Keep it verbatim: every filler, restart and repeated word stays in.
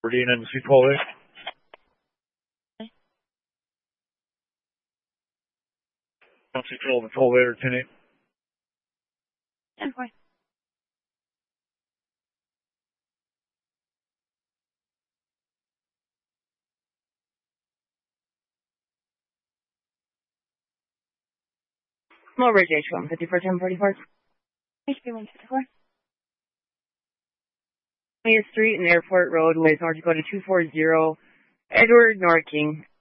Aberdeen and C twelve eight. C twelve and twelve eight or ten eight. ten four. Small Ridge H one fifty-four ten forty-four. H P one fifty-four. Mayor Street and Airport Road, Ways, North Dakota two four zero. Edward Norking.